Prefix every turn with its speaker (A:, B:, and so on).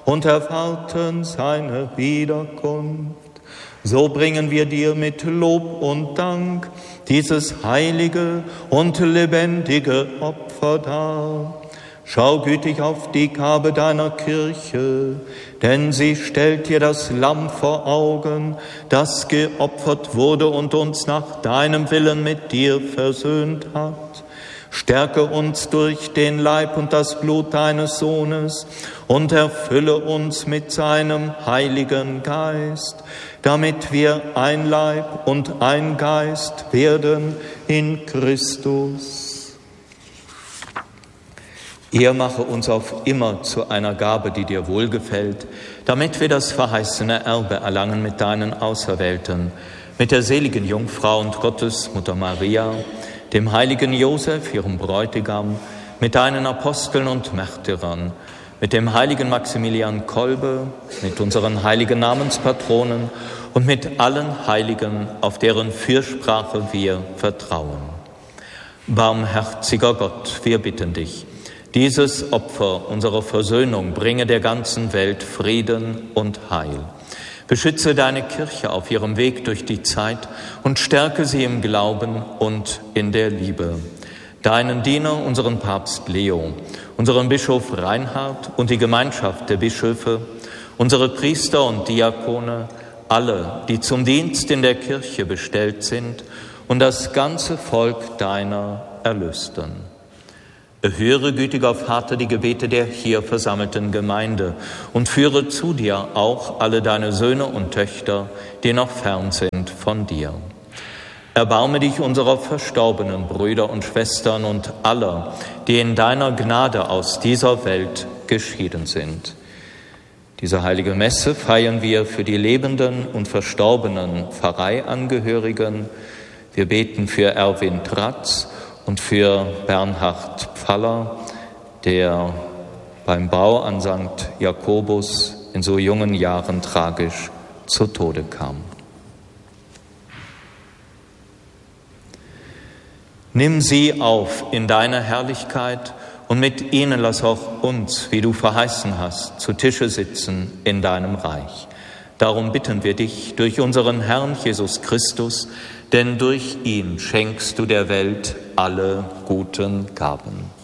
A: und erwarten seine Wiederkunft. So bringen wir dir mit Lob und Dank dieses heilige und lebendige Opfer dar. Schau gütig auf die Gabe deiner Kirche, denn sie stellt dir das Lamm vor Augen, das geopfert wurde und uns nach deinem Willen mit dir versöhnt hat. Stärke uns durch den Leib und das Blut deines Sohnes und erfülle uns mit seinem Heiligen Geist, damit wir ein Leib und ein Geist werden in Christus. Er mache uns auf immer zu einer Gabe, die dir wohlgefällt, damit wir das verheißene Erbe erlangen mit deinen Auserwählten, mit der seligen Jungfrau und Gottesmutter Maria, dem heiligen Josef, ihrem Bräutigam, mit deinen Aposteln und Märtyrern, mit dem heiligen Maximilian Kolbe, mit unseren heiligen Namenspatronen und mit allen Heiligen, auf deren Fürsprache wir vertrauen. Barmherziger Gott, wir bitten dich, dieses Opfer unserer Versöhnung bringe der ganzen Welt Frieden und Heil. Beschütze deine Kirche auf ihrem Weg durch die Zeit und stärke sie im Glauben und in der Liebe. Deinen Diener, unseren Papst Leo, unseren Bischof Reinhard und die Gemeinschaft der Bischöfe, unsere Priester und Diakone, alle, die zum Dienst in der Kirche bestellt sind, und das ganze Volk deiner Erlösten. Erhöre, gütiger Vater, die Gebete der hier versammelten Gemeinde und führe zu dir auch alle deine Söhne und Töchter, die noch fern sind von dir. Erbarme dich unserer verstorbenen Brüder und Schwestern und aller, die in deiner Gnade aus dieser Welt geschieden sind. Diese heilige Messe feiern wir für die lebenden und verstorbenen Pfarreiangehörigen. Wir beten für Erwin Tratz und für Bernhard Pfaller, der beim Bau an St. Jakobus in so jungen Jahren tragisch zu Tode kam. Nimm sie auf in deine Herrlichkeit und mit ihnen lass auch uns, wie du verheißen hast, zu Tische sitzen in deinem Reich. Darum bitten wir dich durch unseren Herrn Jesus Christus, denn durch ihn schenkst du der Welt alle guten Gaben.